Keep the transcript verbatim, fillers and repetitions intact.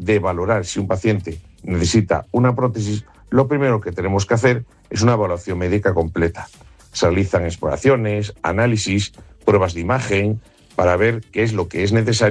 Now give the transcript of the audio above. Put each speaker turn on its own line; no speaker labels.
de valorar si un paciente necesita una prótesis, lo primero que tenemos que hacer es una evaluación médica completa. Se realizan exploraciones, análisis, pruebas de imagen, para ver qué es lo que es necesario